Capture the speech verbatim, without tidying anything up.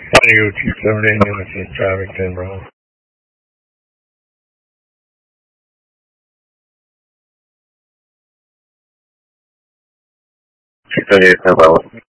Audio two seventy-eight units is traffic ten Bravo. two seventy-eight ten Bravo.